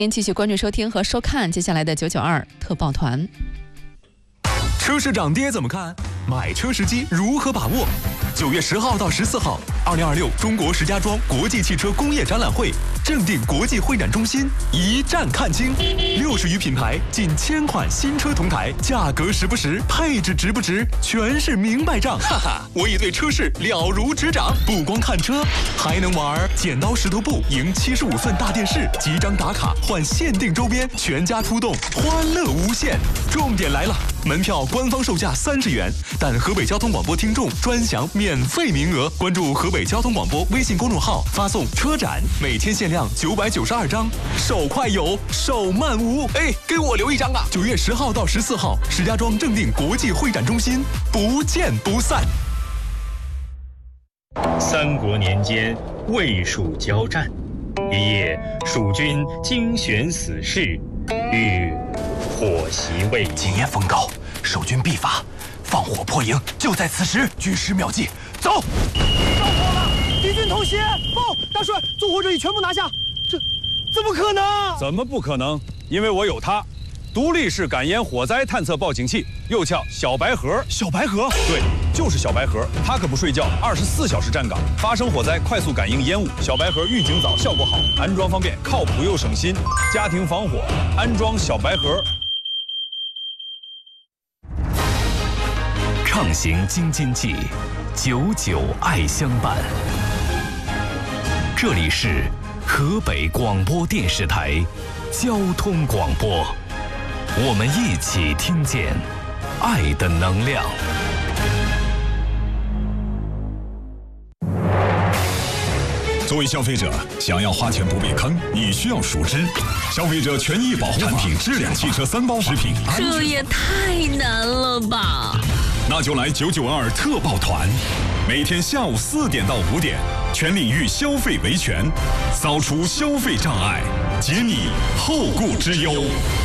您继续关注收听和收看接下来的992特报团。 车市涨跌怎么看？买车时机如何把握？9月10号到14号，2026中国石家庄国际汽车工业展览会正定国际会展中心一站看清，60余品牌，近1000款新车同台，价格实不实，配置值不值，全是明白账。哈哈，我已对车市了如指掌，不光看车，还能玩剪刀石头布，赢75寸大电视，集章打卡换限定周边，全家出动，欢乐无限。重点来了，门票官方售价30元，但河北交通广播听众专享免费名额。关注河北交通广播微信公众号，发送车展，每天限量992张，手快有，手慢无。哎，给我留一张啊！9月10号到14号，石家庄正定国际会展中心，不见不散。 三国年间，魏蜀交战，一夜，蜀军精选死士，欲火袭魏营。 今夜风高，守军必发，放火破营，就在此时。军师妙计，走！ 着火了，敌军偷袭！报，大帅，纵火者已全部拿下。这怎么可能？ 怎么不可能？因为我有它，独立式感烟火灾探测报警器，又叫小白盒。 小白盒？ 对，就是小白盒。它可不睡觉，24小时站岗，发生火灾快速感应烟雾。小白盒预警早，效果好，安装方便，靠谱又省心。家庭防火，安装小白盒。 畅行京津冀，99爱相伴。这里是河北广播电视台交通广播，我们一起听见爱的能量。 作为消费者，想要花钱不被坑，你需要熟知消费者权益保护法、产品质量、汽车3包食品。 这也太难了吧！ 那就来992特报团，每天下午4点到5点，全领域消费维权，扫除消费障碍，解你后顾之忧。